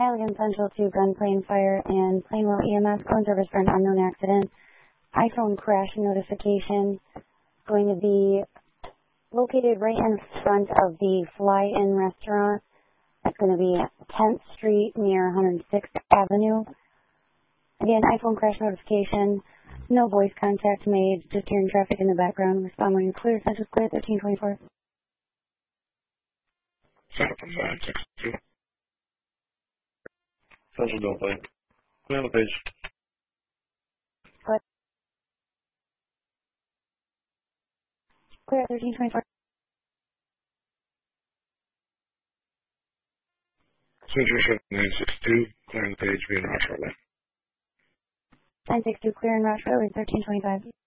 highly essential to gunplay and fire, and Plainwell EMS calling service for an unknown accident. iPhone crash notification. Going to be located right in front of the Fly-In restaurant. That's going to be 10th Street near 106th Avenue. Again, iPhone crash notification. No voice contact made. Just hearing traffic in the background. Respond when you're clear. Census clear 1324. Center from 962. Central don't blink. Clear on the page. What? Clear 1324. Central 962. Clear on the page. Being route shortly. 962 clear and route shortly 1325.